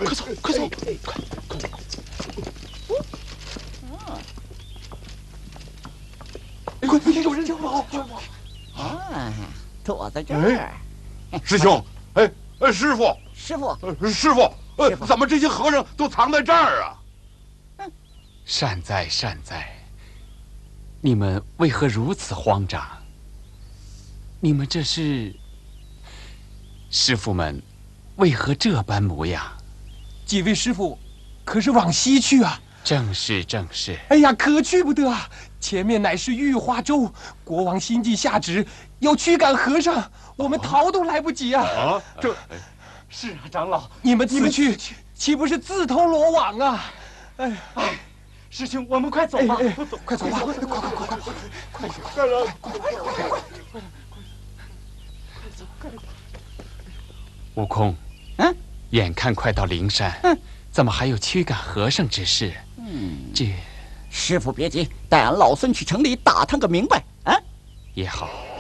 快走，快走，快！快，有人跑！ 啊，躲在这儿。 师兄，师傅， 师傅， 师傅，怎么这些和尚都藏在这儿啊？ 善哉善哉，你们为何如此慌张？你们这是……师傅们为何这般模样？ 几位师傅，可是往西去啊？ 正是正是。 哎呀，可去不得啊！前面乃是玉华州，国王新晋下旨要驱赶和尚，我们逃都来不及啊！ 啊，这是啊，长老，你们此去岂不是自投罗网啊？哎， 师兄，我们快走吧！ 快走吧！ 悟空，眼看快到灵山，怎么还有驱赶和尚之事？这， 师傅别急，带俺老孙去城里打探个明白啊！ 也好。